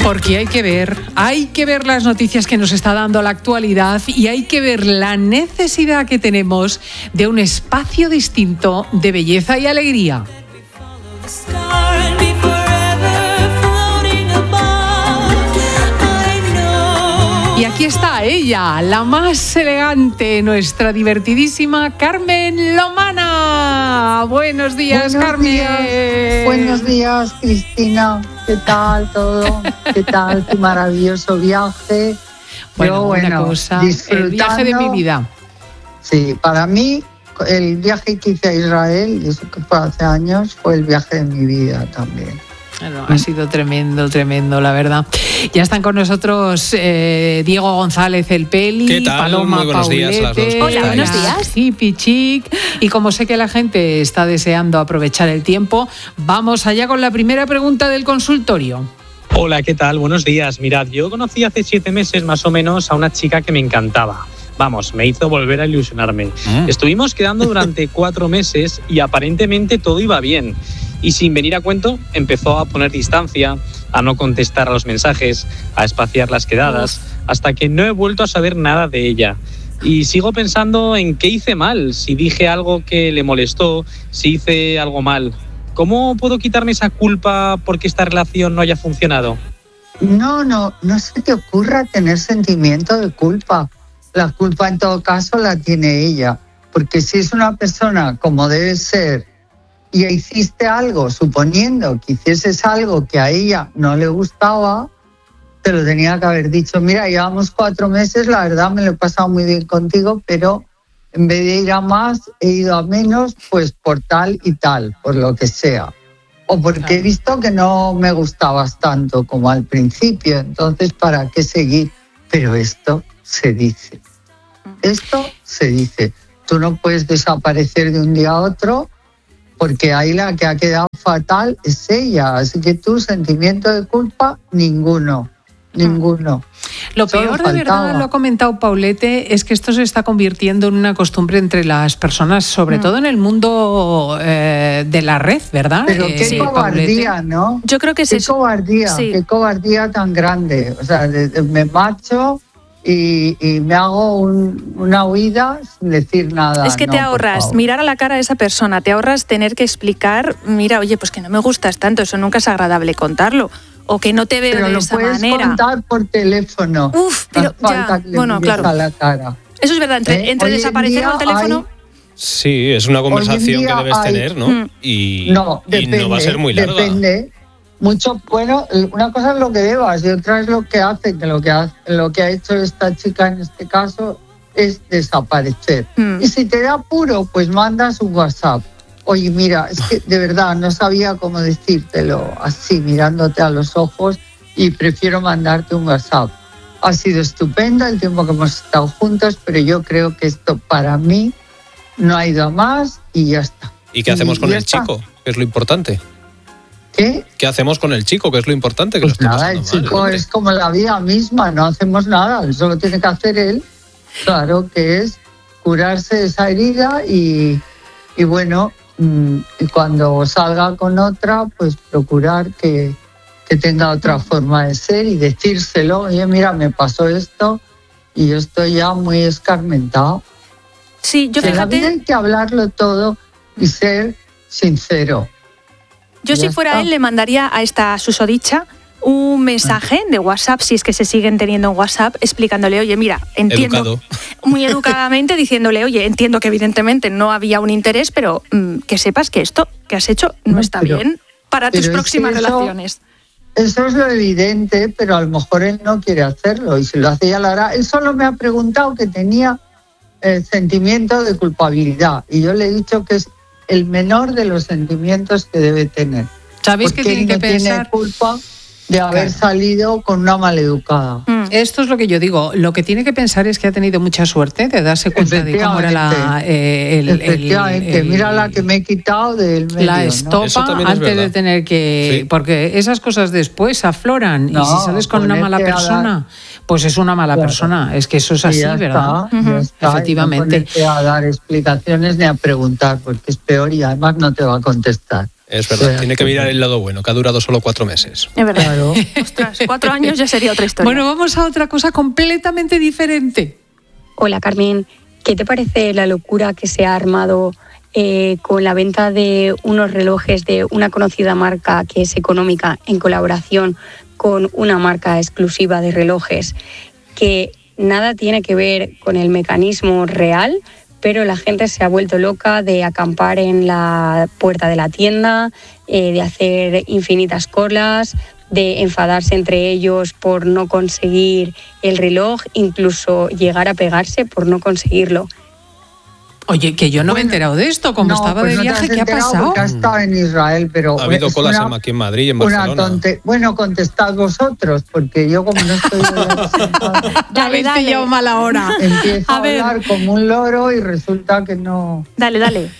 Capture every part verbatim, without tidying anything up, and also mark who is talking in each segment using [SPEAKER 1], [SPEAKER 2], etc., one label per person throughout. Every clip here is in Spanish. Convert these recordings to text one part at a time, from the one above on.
[SPEAKER 1] Porque hay que ver, hay que ver las noticias que nos está dando la actualidad y hay que ver la necesidad que tenemos de un espacio distinto de belleza y alegría. Y aquí está ella, la más elegante, nuestra divertidísima Carmen Lomana. Buenos días,
[SPEAKER 2] Buenos
[SPEAKER 1] Carmen.
[SPEAKER 2] Días. Buenos días, Cristina. ¿Qué tal todo? ¿Qué tal tu maravilloso viaje?
[SPEAKER 1] Bueno,
[SPEAKER 2] Yo,
[SPEAKER 1] una
[SPEAKER 2] bueno,
[SPEAKER 1] cosa, el viaje de mi vida.
[SPEAKER 2] Sí, para mí el viaje que hice a Israel, y eso que fue hace años, fue el viaje de mi vida también.
[SPEAKER 1] Bueno, ha sido tremendo, tremendo, la verdad. Ya están con nosotros eh, Diego González, el Peli,
[SPEAKER 3] ¿Qué tal?
[SPEAKER 1] Paloma
[SPEAKER 3] Muy buenos
[SPEAKER 1] Paulete,
[SPEAKER 3] días a las dos.
[SPEAKER 4] Hola, buenos días.
[SPEAKER 1] Hippie Chic. Y como sé que la gente está deseando aprovechar el tiempo, vamos allá con la primera pregunta del consultorio.
[SPEAKER 5] Hola, ¿qué tal? Buenos días. Mirad, yo conocí hace siete meses más o menos a una chica que me encantaba. Vamos, me hizo volver a ilusionarme. Mm. Estuvimos quedando durante cuatro meses y aparentemente todo iba bien. Y sin venir a cuento, empezó a poner distancia, a no contestar a los mensajes, a espaciar las quedadas, hasta que no he vuelto a saber nada de ella. Y sigo pensando en qué hice mal, si dije algo que le molestó, si hice algo mal. ¿Cómo puedo quitarme esa culpa porque esta relación no haya funcionado?
[SPEAKER 2] No, no, no se te ocurra tener sentimiento de culpa. La culpa en todo caso la tiene ella, porque si es una persona como debe ser, y hiciste algo, suponiendo que hicieses algo que a ella no le gustaba, te lo tenía que haber dicho. Mira, llevamos cuatro meses, la verdad me lo he pasado muy bien contigo, pero en vez de ir a más, he ido a menos, pues por tal y tal, por lo que sea. O porque he visto que no me gustabas tanto como al principio, entonces ¿para qué seguir? Pero esto se dice. Esto se dice. Tú no puedes desaparecer de un día a otro, porque ahí la que ha quedado fatal es ella. Así que tu sentimiento de culpa, ninguno, ninguno.
[SPEAKER 1] Lo peor, de verdad, lo ha comentado Paulete, es que esto se está convirtiendo en una costumbre entre las personas, sobre mm. todo en el mundo eh, de la red, ¿verdad?
[SPEAKER 2] Pero
[SPEAKER 1] eh,
[SPEAKER 2] qué
[SPEAKER 1] sí,
[SPEAKER 2] cobardía,
[SPEAKER 1] Paulete.
[SPEAKER 2] ¿no?
[SPEAKER 4] Yo creo que es
[SPEAKER 2] qué
[SPEAKER 4] eso.
[SPEAKER 2] cobardía,
[SPEAKER 4] sí.
[SPEAKER 2] qué cobardía tan grande. O sea, de, de, me marcho y, y me hago un, una huida sin decir nada.
[SPEAKER 4] Es que
[SPEAKER 2] no,
[SPEAKER 4] te ahorras mirar a la cara a esa persona, te ahorras tener que explicar, mira, oye, pues que no me gustas tanto, eso nunca es agradable contarlo. O que no te veo
[SPEAKER 2] pero
[SPEAKER 4] de esa manera.
[SPEAKER 2] Pero lo puedes contar por teléfono.
[SPEAKER 4] Uf, pero
[SPEAKER 2] no falta
[SPEAKER 4] ya,
[SPEAKER 2] que le
[SPEAKER 4] bueno, claro.
[SPEAKER 2] A la cara.
[SPEAKER 4] Eso es verdad, entre,
[SPEAKER 2] ¿Eh?
[SPEAKER 4] entre desaparecer al teléfono...
[SPEAKER 3] Hay... Sí, es una conversación que debes hay... tener, ¿no? Mm. Y,
[SPEAKER 2] no, depende,
[SPEAKER 3] y no va a ser muy larga.
[SPEAKER 2] Depende. Mucho, bueno, una cosa es lo que debas y otra es lo que hace, que lo que ha, lo que ha hecho esta chica en este caso es desaparecer. Mm. Y si te da apuro, pues mandas un WhatsApp. Oye, mira, es que de verdad no sabía cómo decírtelo así, mirándote a los ojos, y prefiero mandarte un WhatsApp. Ha sido estupendo el tiempo que hemos estado juntos, pero yo creo que esto para mí no ha ido a más y ya está.
[SPEAKER 3] ¿Y qué hacemos
[SPEAKER 2] y
[SPEAKER 3] con el
[SPEAKER 2] está.
[SPEAKER 3] chico? Que es lo importante.
[SPEAKER 2] ¿Qué?
[SPEAKER 3] ¿Qué hacemos con el chico? Que es lo importante. Que
[SPEAKER 2] pues
[SPEAKER 3] lo
[SPEAKER 2] nada, el chico
[SPEAKER 3] mal,
[SPEAKER 2] es como la vida misma, no hacemos nada, eso lo tiene que hacer él. Claro que es curarse esa herida y, y bueno, y cuando salga con otra, pues procurar que, que tenga otra forma de ser y decírselo. Oye, mira, me pasó esto y yo estoy ya muy escarmentado.
[SPEAKER 4] Sí, yo
[SPEAKER 2] fíjate. En la vida hay que hablarlo todo y ser sincero.
[SPEAKER 4] Yo si fuera está. él le mandaría a esta susodicha un mensaje de WhatsApp, si es que se siguen teniendo en WhatsApp, explicándole, oye, mira, entiendo,
[SPEAKER 3] Educado.
[SPEAKER 4] muy educadamente, diciéndole, oye, entiendo que evidentemente no había un interés, pero mmm, que sepas que esto que has hecho no, no está pero, bien para tus próximas eso, relaciones.
[SPEAKER 2] Eso es lo evidente, pero a lo mejor él no quiere hacerlo, y si lo hace ya lo hará. Él solo me ha preguntado que tenía el sentimiento de culpabilidad, y yo le he dicho que es el menor de los sentimientos que debe tener.
[SPEAKER 1] ¿Sabéis que tiene que
[SPEAKER 2] no
[SPEAKER 1] pensar?
[SPEAKER 2] Tiene culpa de haber claro. salido con una maleducada.
[SPEAKER 1] Mm. Esto es lo que yo digo. Lo que tiene que pensar es que ha tenido mucha suerte de darse cuenta de cómo era la... Eh, el,
[SPEAKER 2] Efectivamente. El, el, Mira la que me he quitado del medio,
[SPEAKER 1] la estopa, ¿no? Antes de tener que... Sí. Porque esas cosas después afloran. No, y si sales con una mala persona, dar... pues es una mala claro. persona. Es que eso es así, ¿verdad?
[SPEAKER 2] Está, uh-huh. está, Efectivamente. No a dar explicaciones ni a preguntar, porque es peor y además no te va a contestar.
[SPEAKER 3] Es verdad, sí, tiene que mirar el lado bueno, que ha durado solo cuatro meses.
[SPEAKER 4] Es verdad. Claro. Ostras, cuatro años ya sería otra historia.
[SPEAKER 1] Bueno, vamos a otra cosa completamente diferente.
[SPEAKER 6] Hola, Carmen. ¿Qué te parece la locura que se ha armado eh, con la venta de unos relojes de una conocida marca que es económica en colaboración con una marca exclusiva de relojes que nada tiene que ver con el mecanismo real, pero la gente se ha vuelto loca de acampar en la puerta de la tienda, eh, de hacer infinitas colas, de enfadarse entre ellos por no conseguir el reloj, incluso llegar a pegarse por no conseguirlo.
[SPEAKER 1] Oye, que yo no bueno, me he enterado de esto, como no, estaba pues de viaje, no ¿qué ha pasado?
[SPEAKER 2] Porque ha estado en Israel, pero...
[SPEAKER 3] Ha habido colas una, aquí en Madrid y en Barcelona.
[SPEAKER 2] Tonte... Bueno, contestad vosotros, porque yo como no estoy...
[SPEAKER 4] dale, dale.
[SPEAKER 1] Yo mala hora.
[SPEAKER 2] Empiezo a, a hablar como un loro y resulta que no...
[SPEAKER 4] Dale, dale.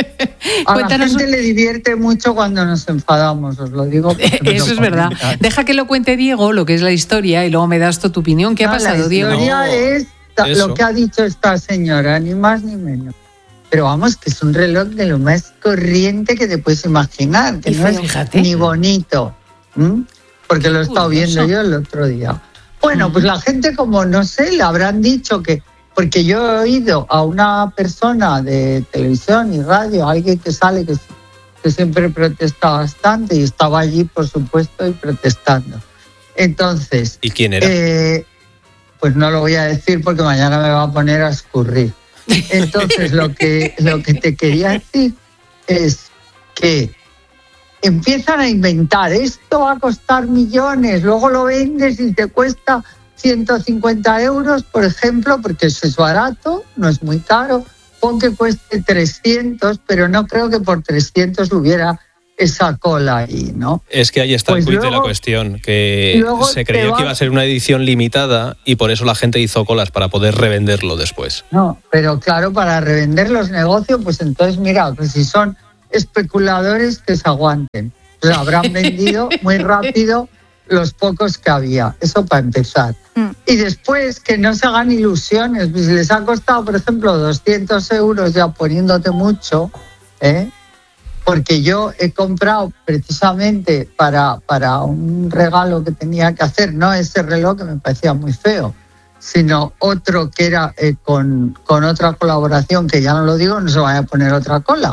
[SPEAKER 2] A Cuéntanos la gente un... le divierte mucho cuando nos enfadamos, os lo digo.
[SPEAKER 1] Eso es verdad. Deja que lo cuente Diego, lo que es la historia, y luego me das tú tu opinión. ¿Qué no, ha pasado, Diego?
[SPEAKER 2] La historia no. es... Eso. Lo que ha dicho esta señora, ni más ni menos. Pero vamos, que es un reloj de lo más corriente que te puedes imaginar, que no es fíjate. Ni bonito, ¿Mm? porque lo he estado viendo yo el otro día. Bueno, uh-huh. pues la gente como, no sé, le habrán dicho que, porque yo he oído a una persona de televisión y radio, alguien que sale que, que siempre protesta bastante y estaba allí, por supuesto, y protestando. Entonces...
[SPEAKER 3] ¿Y quién era?
[SPEAKER 2] Eh, pues no lo voy a decir porque mañana me va a poner a escurrir. Entonces, lo que, lo que te quería decir es que empiezan a inventar, esto va a costar millones, luego lo vendes y te cuesta ciento cincuenta euros, por ejemplo, porque eso es barato, no es muy caro, pon que cueste trescientos, pero no creo que por trescientos hubiera esa cola ahí, ¿no?
[SPEAKER 3] Es que ahí está pues el quid de la cuestión, que se creyó que iba a ser una edición limitada y por eso la gente hizo colas para poder revenderlo después.
[SPEAKER 2] No, pero claro, para revender los negocios, pues entonces mira, pues si son especuladores que se aguanten. Pues habrán vendido muy rápido los pocos que había, eso para empezar. Mm. Y después que no se hagan ilusiones, pues si les ha costado, por ejemplo, doscientos euros ya poniéndote mucho, ¿eh? Porque yo he comprado precisamente para, para un regalo que tenía que hacer, no ese reloj que me parecía muy feo, sino otro que era eh, con, con otra colaboración, que ya no lo digo, no se vaya a poner otra cola.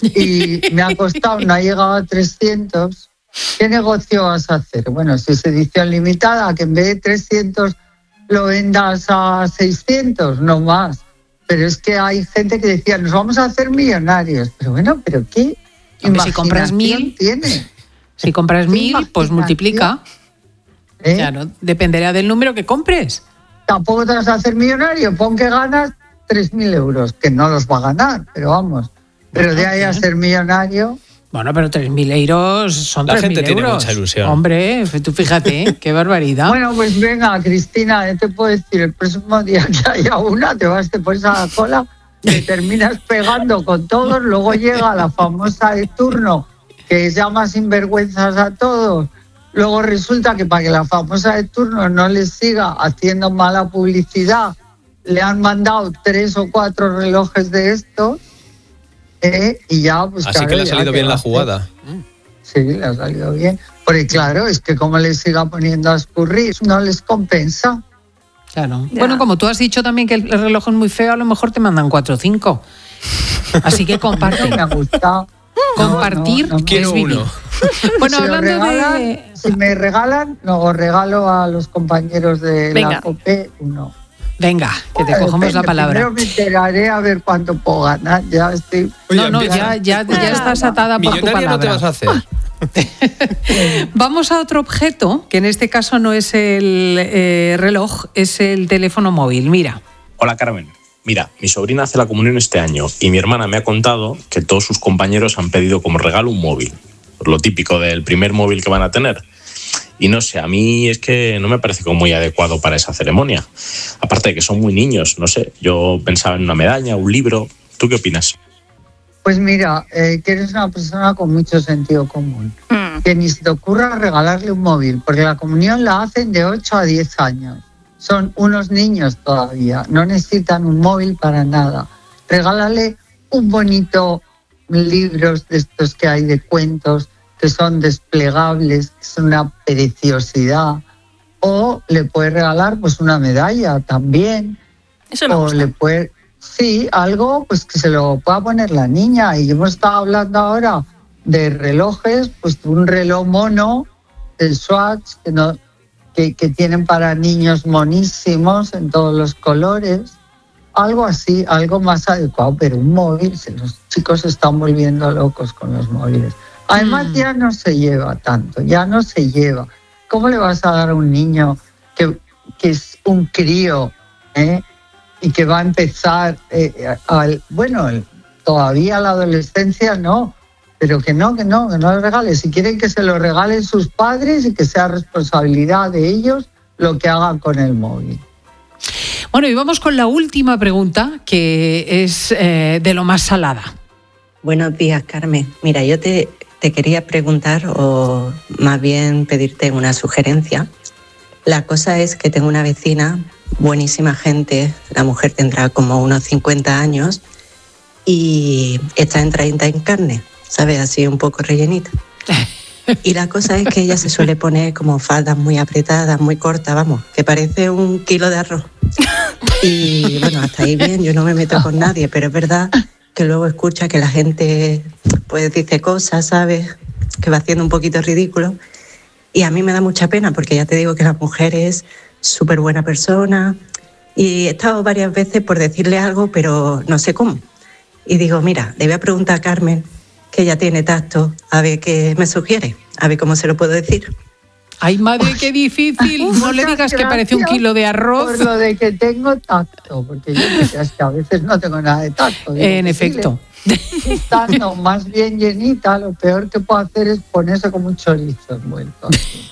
[SPEAKER 2] Y me ha costado, no ha llegado a trescientos. ¿Qué negocio vas a hacer? Bueno, si es edición limitada, que en vez de trescientos lo vendas a seiscientos, no más. Pero es que hay gente que decía, nos vamos a hacer millonarios. Pero bueno, ¿pero qué?
[SPEAKER 1] Hombre, si compras mil,
[SPEAKER 2] tiene.
[SPEAKER 1] Si compras mil, pues multiplica. ¿Eh? Claro, dependerá del número que compres.
[SPEAKER 2] Tampoco te vas a hacer millonario, pon que ganas tres mil euros, que no los va a ganar, pero vamos. Pero de ahí a ser millonario...
[SPEAKER 1] Bueno, pero tres mil euros son tres mil euros. La gente tiene mucha ilusión. Hombre, tú fíjate, ¿eh? Qué barbaridad.
[SPEAKER 2] Bueno, pues venga, Cristina, te puedo decir, el próximo día que haya una, te vas, te pones a la cola, te terminas pegando con todos, luego llega la famosa de turno, que llama sinvergüenzas a todos, luego resulta que para que la famosa de turno no les siga haciendo mala publicidad, le han mandado tres o cuatro relojes de estos, ¿eh? Y ya, pues
[SPEAKER 3] así
[SPEAKER 2] claro,
[SPEAKER 3] que le ha salido bien la jugada.
[SPEAKER 2] Sí, le ha salido bien. Porque claro, es que como les siga poniendo a escurrir, no les compensa.
[SPEAKER 1] Claro. Ya. Bueno, como tú has dicho también que el reloj es muy feo, a lo mejor te mandan cuatro o cinco. Así que comparte.
[SPEAKER 2] No me ha gustado.
[SPEAKER 1] Compartir
[SPEAKER 2] no, no, no,
[SPEAKER 1] es vivir. Bueno,
[SPEAKER 2] si
[SPEAKER 1] hablando
[SPEAKER 2] regalan,
[SPEAKER 1] de...
[SPEAKER 2] Si me regalan, no, regalo a los compañeros de Venga. La COPE uno.
[SPEAKER 1] Venga, que te bueno, cogemos la palabra.
[SPEAKER 2] Primero me enteraré a ver cuánto puedo ganar. Ya estoy...
[SPEAKER 1] Oye, no, no, ya, ya, ya estás atada por tu palabra.
[SPEAKER 3] No te vas a hacer.
[SPEAKER 1] Vamos a otro objeto, que en este caso no es el eh, reloj, es el teléfono móvil. Mira.
[SPEAKER 7] Hola, Carmen. Mira, mi sobrina hace la comunión este año y mi hermana me ha contado que todos sus compañeros han pedido como regalo un móvil. Lo típico del primer móvil que van a tener. Y no sé, a mí es que no me parece como muy adecuado para esa ceremonia. Aparte de que son muy niños, no sé, yo pensaba en una medalla, un libro. ¿Tú qué opinas?
[SPEAKER 2] Pues mira, eh, que eres una persona con mucho sentido común. Mm. Que ni se te ocurra regalarle un móvil, porque la comunión la hacen de ocho a diez años. Son unos niños todavía, no necesitan un móvil para nada. Regálale un bonito libros de estos que hay de cuentos que son desplegables, que es una preciosidad. O le puedes regalar pues una medalla también.
[SPEAKER 4] Eso me
[SPEAKER 2] o
[SPEAKER 4] gusta.
[SPEAKER 2] le puede, sí, algo pues que se lo pueda poner la niña. Y hemos estado hablando ahora de relojes, pues un reloj mono, el Swatch, que, no, que, que tienen para niños monísimos en todos los colores. Algo así, algo más adecuado, pero un móvil, los chicos se están volviendo locos con los móviles. Además, mm. ya no se lleva tanto, ya no se lleva. ¿Cómo le vas a dar a un niño que, que es un crío eh, y que va a empezar, eh, al, bueno, todavía la adolescencia no, pero que no, que no, que no le regale? Si quieren que se lo regalen sus padres y que sea responsabilidad de ellos lo que hagan con el móvil.
[SPEAKER 1] Bueno, y vamos con la última pregunta, que es eh, de lo más salada.
[SPEAKER 8] Buenos días, Carmen. Mira, yo te... Te quería preguntar, o más bien pedirte una sugerencia. La cosa es que tengo una vecina, buenísima gente, la mujer tendrá como unos cincuenta años y está entraída en carne, ¿sabes? Así un poco rellenita. Y la cosa es que ella se suele poner como faldas muy apretadas, muy cortas, vamos, que parece un kilo de arroz. Y bueno, hasta ahí bien, yo no me meto con nadie, pero es verdad que luego escucha que la gente pues dice cosas, ¿sabes? Que va haciendo un poquito ridículo. Y a mí me da mucha pena porque ya te digo que la mujer es súper buena persona y he estado varias veces por decirle algo, pero no sé cómo. Y digo, mira, le voy a preguntar a Carmen, que ella tiene tacto, a ver qué me sugiere, a ver cómo se lo puedo decir.
[SPEAKER 1] Ay, madre, qué difícil. No le digas que parece un kilo de arroz.
[SPEAKER 2] Por lo de que tengo tacto, porque yo es que a veces no tengo nada de tacto. Digo,
[SPEAKER 1] en efecto.
[SPEAKER 2] Estando más bien llenita, lo peor que puedo hacer es ponerse como un chorizo envuelto.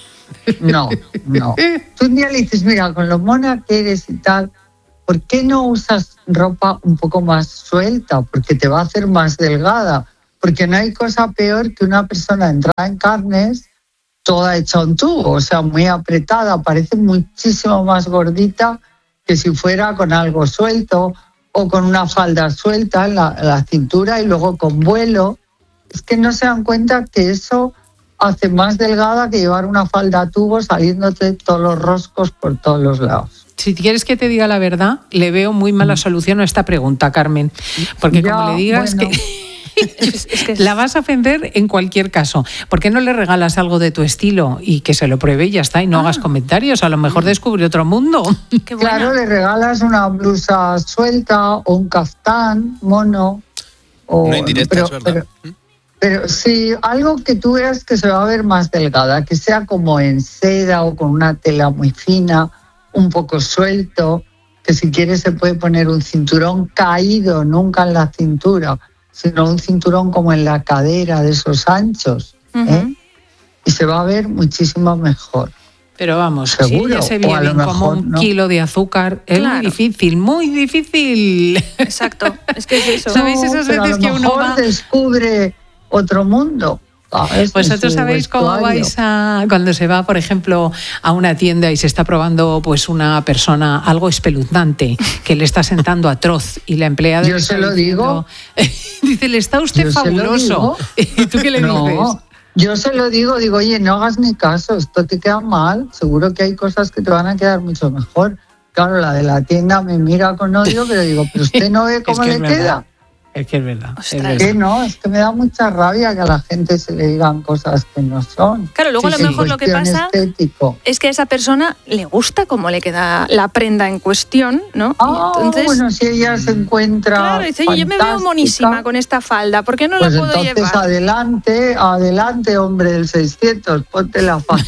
[SPEAKER 2] No, no. Tú un día le dices, mira, con lo mona que eres y tal, ¿por qué no usas ropa un poco más suelta? Porque te va a hacer más delgada. Porque no hay cosa peor que una persona entrada en carnes toda hecha un tubo, o sea, muy apretada, parece muchísimo más gordita que si fuera con algo suelto o con una falda suelta en la, en la cintura y luego con vuelo. Es que no se dan cuenta que eso hace más delgada que llevar una falda a tubo saliéndote todos los roscos por todos los lados.
[SPEAKER 1] Si quieres que te diga la verdad, le veo muy mala solución a esta pregunta, Carmen, porque ya, como le digas bueno. que... Es, es que la vas a ofender en cualquier caso. ¿Por qué no le regalas algo de tu estilo y que se lo pruebe y ya está? Y no ah. hagas comentarios. A lo mejor descubre otro mundo.
[SPEAKER 2] Qué claro, le regalas una blusa suelta o un caftán mono. O,
[SPEAKER 3] no indirectas, ¿verdad?
[SPEAKER 2] Pero, pero sí, algo que tú veas que se va a ver más delgada, que sea como en seda o con una tela muy fina, un poco suelto, que si quieres se puede poner un cinturón caído, nunca en la cintura, sino un cinturón como en la cadera de esos anchos, uh-huh. ¿eh? Y se va a ver muchísimo mejor.
[SPEAKER 1] Pero vamos,
[SPEAKER 2] seguro,
[SPEAKER 1] si ella se viene como un no. kilo de azúcar, es claro. muy difícil, muy difícil.
[SPEAKER 4] Exacto, es que es eso.
[SPEAKER 1] ¿Sabéis esas
[SPEAKER 2] no,
[SPEAKER 1] veces
[SPEAKER 2] a lo
[SPEAKER 1] que uno va...
[SPEAKER 2] descubre otro mundo?
[SPEAKER 1] Pues vosotros sabéis cómo vais a... Cuando se va, por ejemplo, a una tienda y se está probando pues una persona algo espeluznante, que le está sentando atroz y la empleada...
[SPEAKER 2] Yo se lo digo.
[SPEAKER 1] Dice, le está usted
[SPEAKER 2] Yo
[SPEAKER 1] fabuloso. ¿Y tú qué le
[SPEAKER 2] no,
[SPEAKER 1] dices?
[SPEAKER 2] Yo se lo digo, digo, oye, no hagas ni caso, esto te queda mal, seguro que hay cosas que te van a quedar mucho mejor. Claro, la de la tienda me mira con odio, pero digo, pero usted no ve cómo es que le queda.
[SPEAKER 1] Verdad. Es que es verdad.
[SPEAKER 2] Es verdad. Que no, es que me da mucha rabia que a la gente se le digan cosas que no son.
[SPEAKER 4] Claro, luego sí, a lo mejor lo que pasa
[SPEAKER 2] estético.
[SPEAKER 4] es que a esa persona le gusta cómo le queda la prenda en cuestión, ¿no?
[SPEAKER 2] Ah, entonces, bueno, si ella se encuentra
[SPEAKER 4] Claro, dice, oye, yo me veo monísima con esta falda, ¿por qué no
[SPEAKER 2] pues
[SPEAKER 4] la puedo
[SPEAKER 2] entonces
[SPEAKER 4] llevar?
[SPEAKER 2] adelante, adelante, hombre del seiscientos, ponte la falda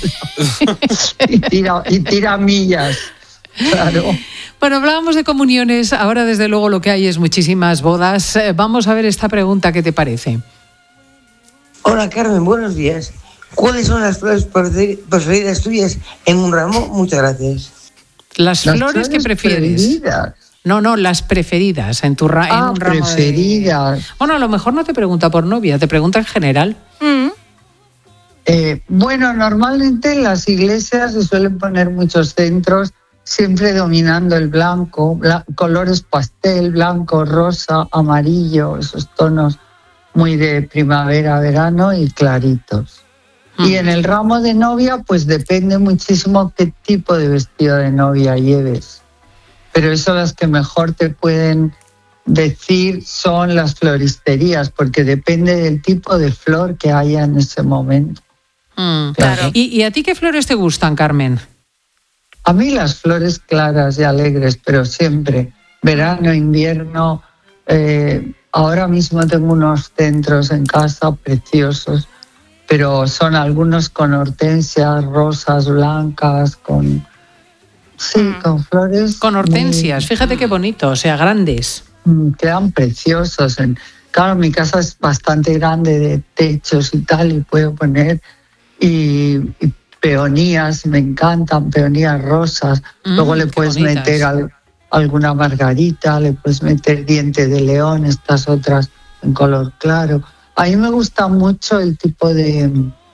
[SPEAKER 2] y, tira, y tira millas, claro.
[SPEAKER 1] Bueno, hablábamos de comuniones, ahora desde luego lo que hay es muchísimas bodas. Vamos a ver esta pregunta, ¿qué te parece?
[SPEAKER 9] Hola Carmen, buenos días. ¿Cuáles son las flores preferidas tuyas en un ramo? Muchas gracias.
[SPEAKER 1] Las, las flores, flores que prefieres.
[SPEAKER 2] Preferidas.
[SPEAKER 1] No, no, las preferidas en tu ra-
[SPEAKER 2] ah,
[SPEAKER 1] en un ramo
[SPEAKER 2] preferidas.
[SPEAKER 1] De... Bueno, a lo mejor no te pregunta por novia, te pregunta en general.
[SPEAKER 4] Mm.
[SPEAKER 2] Eh, bueno, normalmente en las iglesias se suelen poner muchos centros, siempre dominando el blanco, bla- colores pastel, blanco, rosa, amarillo, esos tonos muy de primavera, verano y claritos. Mm. Y en el ramo de novia, pues depende muchísimo qué tipo de vestido de novia lleves. Pero eso las que mejor te pueden decir son las floristerías, porque depende del tipo de flor que haya en ese momento.
[SPEAKER 1] Mm, claro. ¿Y, ¿Y a ti qué flores te gustan, Carmen?
[SPEAKER 2] A mí las flores claras y alegres, pero siempre. Verano, invierno. Eh, ahora mismo tengo unos centros en casa preciosos, pero son algunos con hortensias, rosas blancas, con... Sí, mm. con flores.
[SPEAKER 1] Con hortensias, muy... fíjate qué bonito, o sea, grandes.
[SPEAKER 2] Quedan preciosos. Claro, mi casa es bastante grande de techos y tal, y puedo poner y, y peonías, me encantan, peonías rosas. Mm, Luego le puedes bonitas. meter al, alguna margarita, le puedes meter diente de león, estas otras en color claro. A mí me gusta mucho el tipo de,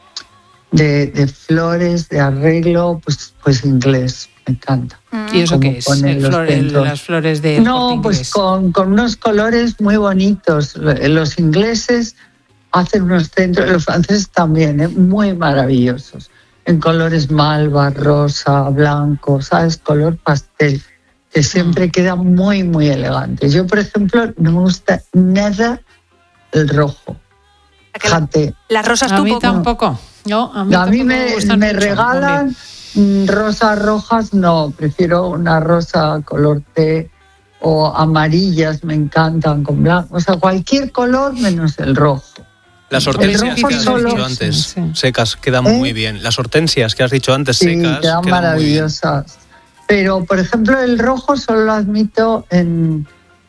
[SPEAKER 2] de, de flores, de arreglo, pues, pues inglés. Me encanta.
[SPEAKER 1] ¿Y eso qué es? El flor, el, las flores de...
[SPEAKER 2] No, pues con, con unos colores muy bonitos. Los ingleses hacen unos centros, los franceses también, ¿eh? Muy maravillosos. En colores malva, rosa, blanco, ¿sabes? Color pastel, que siempre mm. queda muy, muy elegante. Yo, por ejemplo, no me gusta nada el rojo.
[SPEAKER 4] Fíjate. Las rosas
[SPEAKER 1] a
[SPEAKER 4] tú
[SPEAKER 1] mí
[SPEAKER 4] poco.
[SPEAKER 1] tampoco. No, a mí,
[SPEAKER 2] a mí me,
[SPEAKER 1] me,
[SPEAKER 2] me regalan... Rosas rojas no, prefiero una rosa color té o amarillas, me encantan con blanco, o sea, cualquier color menos el rojo.
[SPEAKER 3] Las hortensias que has solo... dicho antes, sí, sí. secas, quedan ¿Eh? muy bien. Las hortensias que has dicho antes,
[SPEAKER 2] sí,
[SPEAKER 3] secas,
[SPEAKER 2] quedan, quedan maravillosas. Pero, por ejemplo, el rojo solo lo admito en,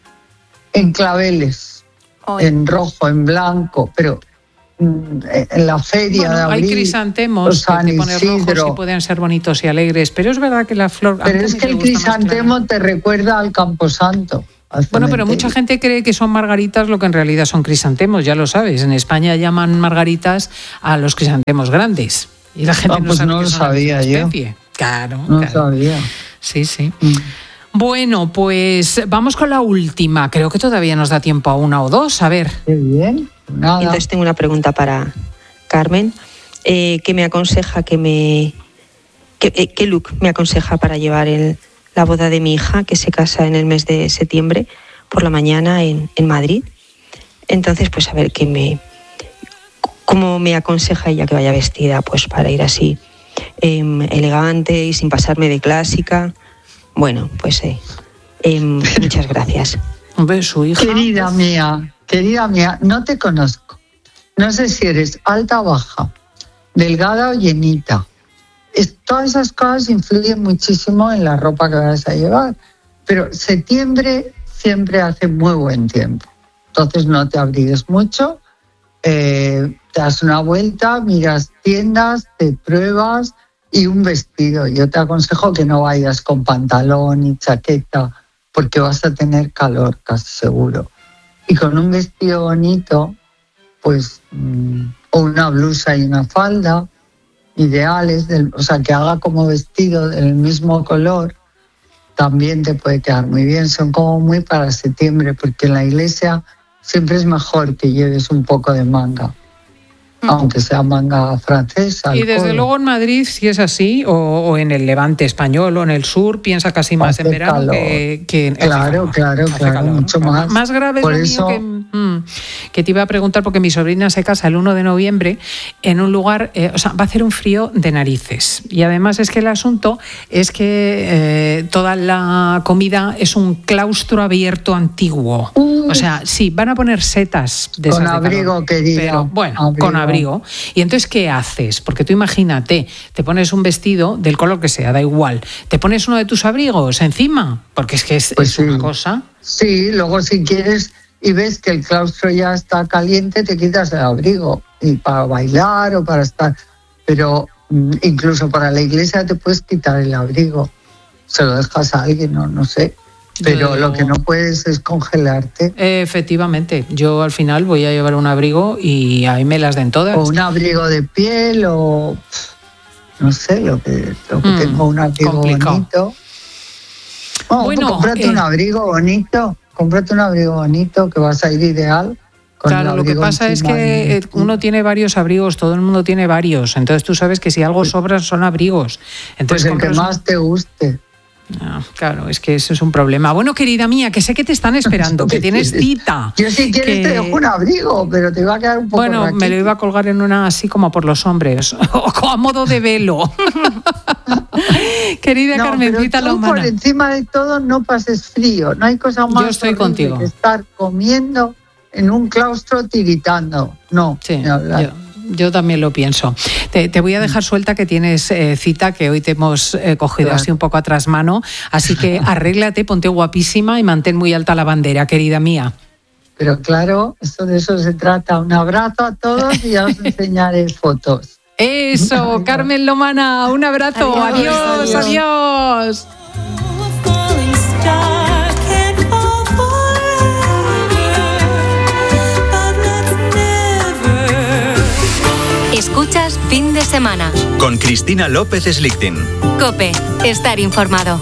[SPEAKER 2] en claveles, oh. en rojo, en blanco, pero... en la feria
[SPEAKER 1] bueno,
[SPEAKER 2] de abril,
[SPEAKER 1] hay crisantemos que te pones rojos y pueden ser bonitos y alegres, pero es verdad que la flor...
[SPEAKER 2] Pero es que el crisantemo te recuerda al Camposanto.
[SPEAKER 1] Bueno, pero mucha gente cree que son margaritas lo que en realidad son crisantemos, ya lo sabes. En España llaman margaritas a los crisantemos grandes y la gente
[SPEAKER 2] ah,
[SPEAKER 1] no
[SPEAKER 2] pues
[SPEAKER 1] sabe
[SPEAKER 2] no
[SPEAKER 1] que
[SPEAKER 2] lo
[SPEAKER 1] son
[SPEAKER 2] sabía
[SPEAKER 1] la
[SPEAKER 2] yo.
[SPEAKER 1] especie. Claro,
[SPEAKER 2] no
[SPEAKER 1] claro.
[SPEAKER 2] sabía.
[SPEAKER 1] Sí, sí. Mm. Bueno, pues vamos con la última. Creo que todavía nos da tiempo a una o dos. A ver.
[SPEAKER 2] Qué bien. Nada.
[SPEAKER 10] Entonces tengo una pregunta para Carmen. Eh, ¿Qué me aconseja que me... ¿Qué, eh, qué look me aconseja para llevar el, la boda de mi hija, que se casa en el mes de septiembre, por la mañana en, en Madrid? Entonces, pues a ver qué me... ¿Cómo me aconseja ella que vaya vestida? Pues para ir así eh, elegante y sin pasarme de clásica. Bueno, pues eh, eh, muchas gracias.
[SPEAKER 1] Hombre, su hija.
[SPEAKER 2] Querida mía, querida mía, no te conozco. No sé si eres alta o baja, delgada o llenita. Es, todas esas cosas influyen muchísimo en la ropa que vas a llevar. Pero septiembre siempre hace muy buen tiempo. Entonces no te abrigues mucho, eh, te das una vuelta, miras tiendas, te pruebas y un vestido. Yo te aconsejo que no vayas con pantalón y chaqueta porque vas a tener calor, casi seguro. Y con un vestido bonito, pues, mmm, o una blusa y una falda, ideales, del, o sea, que haga como vestido del mismo color, también te puede quedar muy bien. Son como muy para septiembre, porque en la iglesia siempre es mejor que lleves un poco de manga, aunque sea manga francesa.
[SPEAKER 1] Y desde codo. Luego en Madrid, si es así, o, o en el Levante español o en el sur, piensa casi más hace en verano que, que en...
[SPEAKER 2] Claro, claro, claro, calor, mucho ¿no? más.
[SPEAKER 1] Más grave es lo eso... mío que, mm, que te iba a preguntar, porque mi sobrina se casa el uno de noviembre en un lugar, eh, o sea, va a hacer un frío de narices. Y además es que el asunto es que eh, toda la comida es un claustro abierto antiguo. Uh, o sea, sí, van a poner setas de
[SPEAKER 2] con
[SPEAKER 1] esas de
[SPEAKER 2] abrigo,
[SPEAKER 1] calor,
[SPEAKER 2] querida.
[SPEAKER 1] Pero bueno,
[SPEAKER 2] abrigo.
[SPEAKER 1] con abrigo. Y entonces, ¿qué haces? Porque tú imagínate, te pones un vestido del color que sea, da igual, te pones uno de tus abrigos encima, porque es que es,
[SPEAKER 2] pues
[SPEAKER 1] es
[SPEAKER 2] sí.
[SPEAKER 1] una cosa.
[SPEAKER 2] Sí, luego si quieres y ves que el claustro ya está caliente, te quitas el abrigo, y para bailar o para estar, pero incluso para la iglesia te puedes quitar el abrigo, se lo dejas a alguien, no, no sé. Pero yo, lo que no puedes es congelarte.
[SPEAKER 1] Efectivamente, yo al final voy a llevar un abrigo y ahí me las den todas.
[SPEAKER 2] O un abrigo de piel o no sé, lo que, lo que mm, tengo un abrigo complicado. bonito. Oh, bueno, cómprate eh, un abrigo bonito, cómprate un abrigo bonito que vas a ir ideal
[SPEAKER 1] Claro, lo que pasa es que uno tiene varios abrigos, todo el mundo tiene varios. Entonces tú sabes que si algo sobra son abrigos. Entonces,
[SPEAKER 2] pues el que más te guste.
[SPEAKER 1] No, claro, es que eso es un problema. Bueno, querida mía, que sé que te están esperando, que tienes cita.
[SPEAKER 2] Yo si quieres que... te dejo un abrigo, pero te va a quedar un poco
[SPEAKER 1] Bueno, raquito. Me lo iba a colgar en una así como por los hombres, o a modo de velo. Querida no, Carmencita Lomana.
[SPEAKER 2] Por encima de todo no pases frío, no hay cosa más
[SPEAKER 1] Yo estoy contigo.
[SPEAKER 2] que estar comiendo en un claustro tiritando. No,
[SPEAKER 1] sí, yo, yo también lo pienso. Te, te voy a dejar suelta que tienes eh, cita, que hoy te hemos eh, cogido claro. así un poco atrás mano, así que arréglate, ponte guapísima y mantén muy alta la bandera, querida mía.
[SPEAKER 2] Pero claro, esto de eso se trata. Un abrazo a todos y ya os enseñaré fotos.
[SPEAKER 1] Eso, Carmen Lomana, un abrazo. Adiós, adiós. adiós. adiós.
[SPEAKER 11] Escuchas Fin de Semana
[SPEAKER 12] con Cristina López Slichting.
[SPEAKER 11] COPE, estar informado.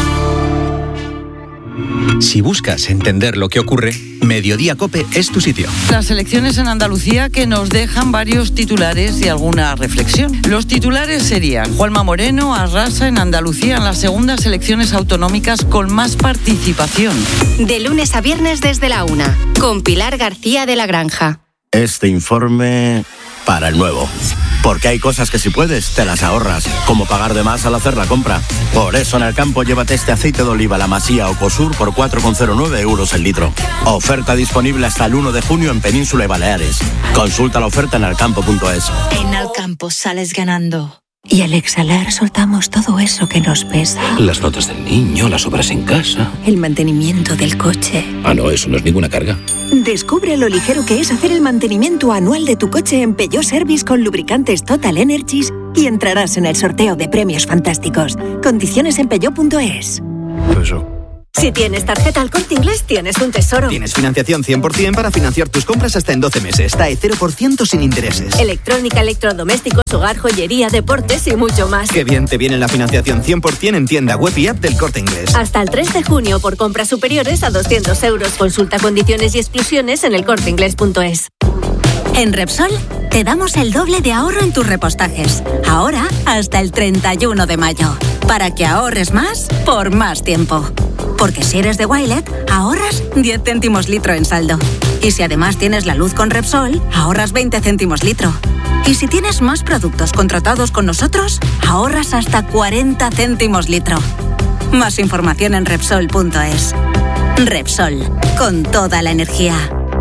[SPEAKER 12] Si buscas entender lo que ocurre, Mediodía COPE es tu sitio.
[SPEAKER 13] Las elecciones en Andalucía que nos dejan varios titulares y alguna reflexión. Los titulares serían: Juanma Moreno arrasa en Andalucía en las segundas elecciones autonómicas con más participación.
[SPEAKER 11] De lunes a viernes desde la una, con Pilar García de la Granja.
[SPEAKER 14] Este informe para el nuevo. Porque hay cosas que si puedes, te las ahorras, como pagar de más al hacer la compra. Por eso en el campo llévate este aceite de oliva La Masía o Cosur por cuatro coma cero nueve euros el litro. Oferta disponible hasta el uno de junio en Península y Baleares. Consulta la oferta en alcampo punto es.
[SPEAKER 15] En Alcampo sales ganando. Y al exhalar soltamos todo eso que nos pesa.
[SPEAKER 16] Las notas del niño, las obras en casa.
[SPEAKER 15] El mantenimiento del coche.
[SPEAKER 16] Ah, no, eso no es ninguna carga.
[SPEAKER 15] Descubre lo ligero que es hacer el mantenimiento anual de tu coche en Peugeot Service con lubricantes Total Energies y entrarás en el sorteo de premios fantásticos. Condiciones en peugeot punto es.
[SPEAKER 14] Eso.
[SPEAKER 17] Si tienes tarjeta Al Corte Inglés, tienes un tesoro.
[SPEAKER 18] Tienes financiación cien por ciento para financiar tus compras hasta en doce meses. T A E cero por ciento sin intereses.
[SPEAKER 17] Electrónica, electrodomésticos, hogar, joyería, deportes y mucho más.
[SPEAKER 18] Qué bien te viene la financiación cien por ciento en tienda web y app del Corte Inglés.
[SPEAKER 17] Hasta el tres de junio por compras superiores a doscientos euros. Consulta condiciones y exclusiones en el corte inglés punto es.
[SPEAKER 11] En Repsol te damos el doble de ahorro en tus repostajes. Ahora hasta el treinta y uno de mayo. Para que ahorres más por más tiempo. Porque si eres de Wilet, ahorras diez céntimos litro en saldo. Y si además tienes la luz con Repsol, ahorras veinte céntimos litro. Y si tienes más productos contratados con nosotros, ahorras hasta cuarenta céntimos litro. Más información en Repsol punto es. Repsol, con toda la energía.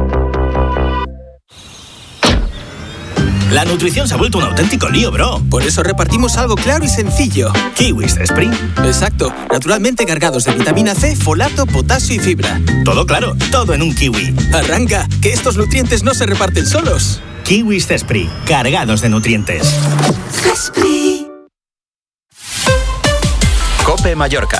[SPEAKER 19] La nutrición se ha vuelto un auténtico lío, bro.
[SPEAKER 20] Por eso repartimos algo claro y sencillo.
[SPEAKER 19] Kiwis Spring.
[SPEAKER 20] Exacto, naturalmente cargados de vitamina C, folato, potasio y fibra.
[SPEAKER 19] Todo claro, todo en un kiwi.
[SPEAKER 20] Arranca, que estos nutrientes no se reparten solos.
[SPEAKER 19] Kiwis Spring, cargados de nutrientes.
[SPEAKER 12] Spring. COPE Mallorca.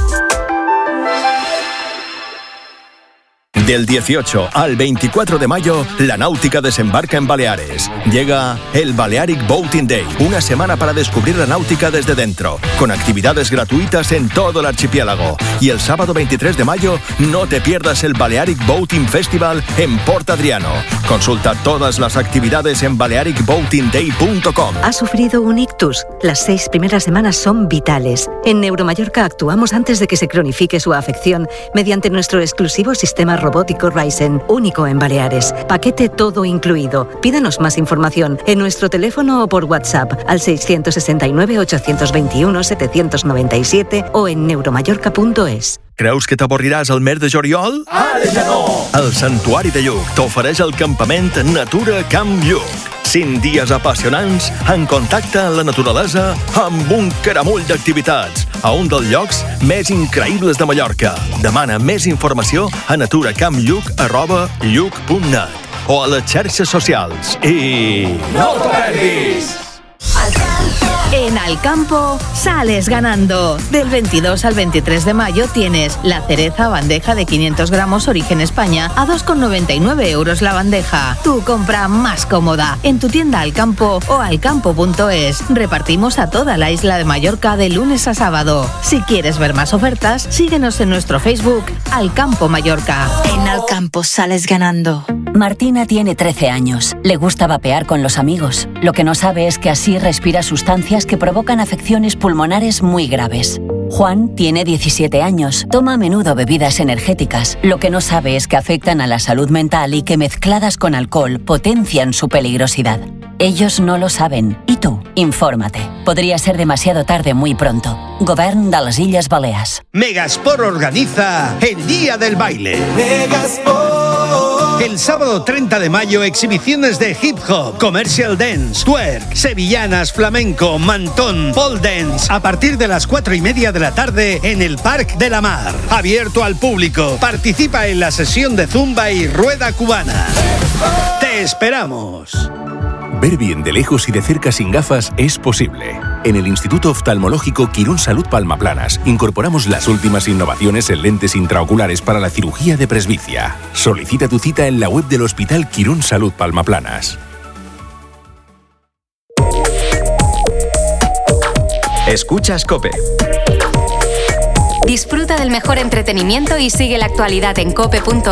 [SPEAKER 12] Del dieciocho al veinticuatro de mayo, la náutica desembarca en Baleares. Llega el Balearic Boating Day, una semana para descubrir la náutica desde dentro, con actividades gratuitas en todo el archipiélago. Y el sábado veintitrés de mayo, no te pierdas el Balearic Boating Festival en Port Adriano. Consulta todas las actividades en balearic boating day punto com.
[SPEAKER 21] ¿Ha sufrido un ictus? Las seis primeras semanas son vitales. En Neuromallorca actuamos antes de que se cronifique su afección mediante nuestro exclusivo sistema robótico Robótico Ryzen, único en Baleares. Paquete todo incluido. Pídanos más información en nuestro teléfono o por WhatsApp al seiscientos sesenta y nueve, ochocientos veintiuno, setecientos noventa y siete o en neuromallorca punto es.
[SPEAKER 12] Creus que t'avorriràs al mes de juliol?
[SPEAKER 22] Ara ja no!
[SPEAKER 12] El Santuari de Lluc t'ofereix el campament Natura Camp Lluc. Cinc dies apassionants en contacte amb la naturalesa amb un caramull d'activitats a un dels llocs més increïbles de Mallorca. Demana més informació a naturacampluc arroba lluc punt net o a les xarxes socials i...
[SPEAKER 22] No t'ho perdis!
[SPEAKER 5] En Alcampo sales ganando. Del veintidós al veintitrés de mayo tienes la cereza bandeja de quinientos gramos origen España a dos con noventa y nueve euros la bandeja. Tu compra más cómoda en tu tienda Alcampo o alcampo punto es. Repartimos a toda la isla de Mallorca de lunes a sábado. Si quieres ver más ofertas, síguenos en nuestro Facebook Alcampo Mallorca.
[SPEAKER 22] En Alcampo sales ganando.
[SPEAKER 11] Martina tiene trece años. Le gusta vapear con los amigos. Lo que no sabe es que así respira sustancias que provocan afecciones pulmonares muy graves. Juan tiene diecisiete años. Toma a menudo bebidas energéticas. Lo que no sabe es que afectan a la salud mental y que mezcladas con alcohol potencian su peligrosidad. Ellos no lo saben. ¿Y tú? Infórmate. Podría ser demasiado tarde muy pronto. Govern de les Illes Balears.
[SPEAKER 23] Megasport organiza el Día del Baile. Megasport. El sábado treinta de mayo, exhibiciones de hip hop, commercial dance, twerk, sevillanas, flamenco, mantón, pole dance, a partir de las cuatro y media de la tarde en el Parc de la Mar. Abierto al público. Participa en la sesión de zumba y rueda cubana. ¡Te esperamos!
[SPEAKER 24] Ver bien de lejos y de cerca sin gafas es posible. En el Instituto Oftalmológico Quirón Salud Palmaplanas incorporamos las últimas innovaciones en lentes intraoculares para la cirugía de presbicia. Solicita tu cita en la web del Hospital Quirón Salud Palmaplanas.
[SPEAKER 25] Escuchas COPE.
[SPEAKER 26] Disfruta del mejor entretenimiento y sigue la actualidad en cope punto